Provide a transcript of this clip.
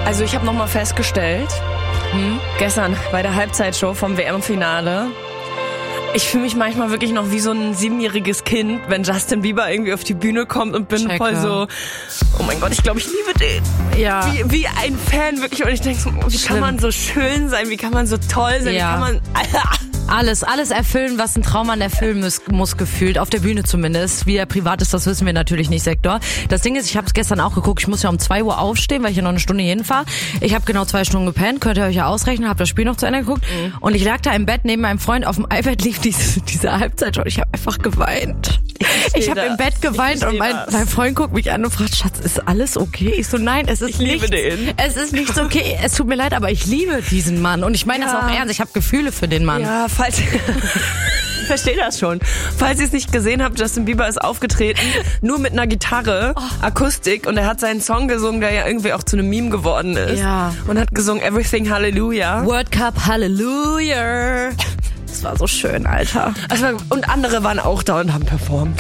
Also ich habe nochmal festgestellt, gestern bei der Halbzeitshow vom WM-Finale, ich fühle mich manchmal wirklich noch wie so ein 7-jähriges Kind, wenn Justin Bieber irgendwie auf die Bühne kommt und bin voll so, oh mein Gott, ich glaube, ich liebe den. Ja. Wie ein Fan wirklich. Und ich denke so, wie kann man so schön sein, wie kann man so toll sein, wie kann man... Alles erfüllen, was ein Traummann erfüllen muss gefühlt. Auf der Bühne zumindest. Wie er privat ist, das wissen wir natürlich nicht, Sektor. Das Ding ist, ich habe es gestern auch geguckt, ich muss ja um 2 Uhr aufstehen, weil ich ja noch eine Stunde hinfahre. Ich habe genau 2 Stunden gepennt, könnt ihr euch ja ausrechnen, habe das Spiel noch zu Ende geguckt. Und ich lag da im Bett neben meinem Freund, auf dem iPad lief diese Halbzeit und ich habe einfach geweint. Ich habe im Bett geweint und mein Freund guckt mich an und fragt, Schatz, ist alles okay? Ich so, nein, es ist nichts. Es ist nichts okay. Es tut mir leid, aber ich liebe diesen Mann. Und ich meine das auch ernst. Ich habe Gefühle für den Mann. Ja, ich verstehe das schon. Falls ihr es nicht gesehen habt, Justin Bieber ist aufgetreten, nur mit einer Gitarre, Akustik, und er hat seinen Song gesungen, der ja irgendwie auch zu einem Meme geworden ist. Ja. Und hat gesungen Everything Hallelujah. World Cup Hallelujah. Das war so schön, Alter. Und andere waren auch da und haben performt.